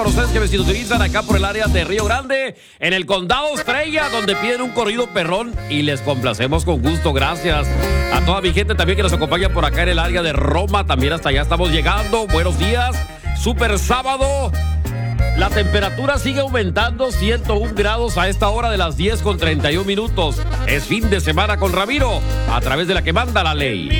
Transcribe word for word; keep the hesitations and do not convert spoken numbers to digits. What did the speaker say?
Para ustedes que me sintonizan acá por el área de Río Grande, en el Condado Estrella, donde piden un corrido perrón y les complacemos con gusto. Gracias a toda mi gente también que nos acompaña por acá en el área de Roma. También hasta allá estamos llegando. Buenos días. Super sábado. La temperatura sigue aumentando, ciento un grados a esta hora de las diez con treinta y un minutos. Es fin de semana con Ramiro, a través de la que manda la ley.